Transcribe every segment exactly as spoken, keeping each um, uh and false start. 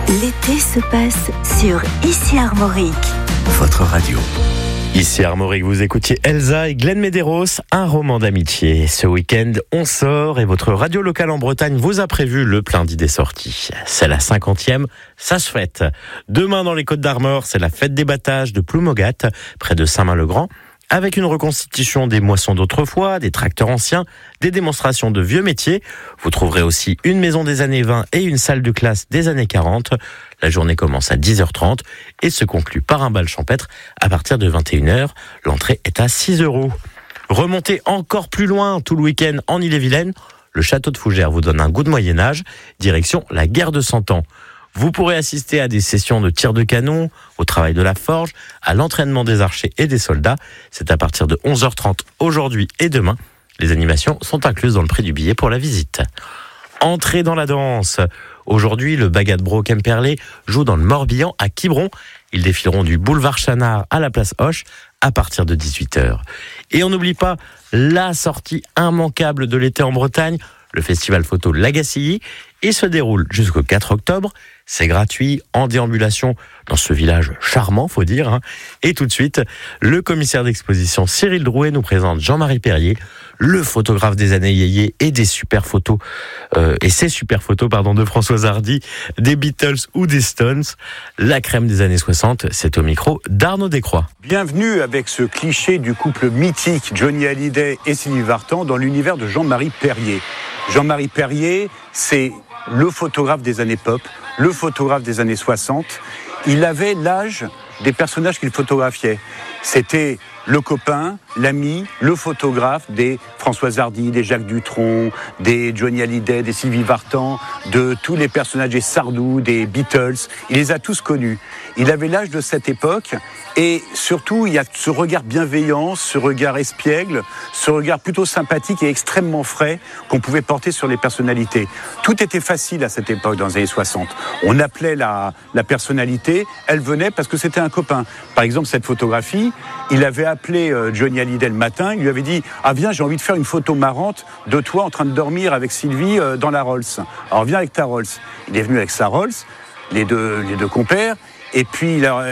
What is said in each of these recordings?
L'été se passe sur Ici Armorique, votre radio. Ici Armorique, vous écoutiez Elsa et Glenn Medeiros, un roman d'amitié. Ce week-end, on sort et votre radio locale en Bretagne vous a prévu le plein d'idées sorties. C'est la cinquantième, ça se fête. Demain, dans les Côtes d'Armor, c'est la fête des battages de Ploumogat, près de Saint-Main-le-Grand, avec une reconstitution des moissons d'autrefois, des tracteurs anciens, des démonstrations de vieux métiers. Vous trouverez aussi une maison des années vingt et une salle de classe des années quarante. La journée commence à dix heures trente et se conclut par un bal champêtre à partir de vingt et une heures. L'entrée est à six euros. Remontez encore plus loin tout le week-end en Ille-et-Vilaine. Le château de Fougères vous donne un goût de Moyen-Âge, direction la guerre de Cent Ans. Vous pourrez assister à des sessions de tir de canon, au travail de la forge, à l'entraînement des archers et des soldats. C'est à partir de onze heures trente aujourd'hui et demain. Les animations sont incluses dans le prix du billet pour la visite. Entrée dans la danse. Aujourd'hui, le Bagat Bro Kemperlé joue dans le Morbihan à Quiberon. Ils défileront du boulevard Chanard à la place Hoche à partir de dix-huit heures. Et on n'oublie pas la sortie immanquable de l'été en Bretagne, le festival photo Lagacilly. Il se déroule jusqu'au quatre octobre. C'est gratuit, en déambulation dans ce village charmant, faut dire. Hein. Et tout de suite, le commissaire d'exposition Cyril Drouet nous présente Jean-Marie Perrier, le photographe des années yéyé et des super photos, euh, et ces super photos, pardon, de Françoise Hardy, des Beatles ou des Stones. La crème des années soixante, c'est au micro d'Arnaud Descroix. Bienvenue avec ce cliché du couple mythique Johnny Hallyday et Sylvie Vartan dans l'univers de Jean-Marie Perrier. Jean-Marie Perrier, c'est le photographe des années pop, le photographe des années soixante. Il avait l'âge des personnages qu'il photographiait. C'était le copain, l'ami, le photographe des Françoise Hardy, des Jacques Dutronc, des Johnny Hallyday, des Sylvie Vartan, de tous les personnages des Sardou, des Beatles. Il les a tous connus. Il avait l'âge de cette époque et surtout, il y a ce regard bienveillant, ce regard espiègle, ce regard plutôt sympathique et extrêmement frais qu'on pouvait porter sur les personnalités. Tout était facile à cette époque, dans les années soixante. On appelait la, la personnalité, elle venait parce que c'était un copain. Par exemple, cette photographie, il avait appelé Johnny Hallyday le matin, il lui avait dit « Ah viens, j'ai envie de faire une photo marrante de toi en train de dormir avec Sylvie dans la Rolls. Alors viens avec ta Rolls. » Il est venu avec sa Rolls, les deux, les deux compères, et puis il a,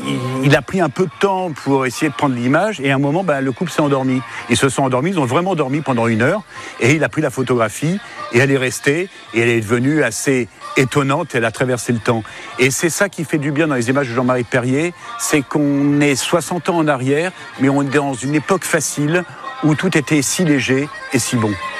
il a pris un peu de temps pour essayer de prendre l'image, et à un moment, ben, le couple s'est endormi. Ils se sont endormis, ils ont vraiment dormi pendant une heure, et il a pris la photographie, et elle est restée, et elle est devenue assez étonnante, elle a traversé le temps. Et c'est ça qui fait du bien dans les images de Jean-Marie Perrier, c'est qu'on est soixante ans en arrière, mais on est dans une époque facile, où tout était si léger et si bon.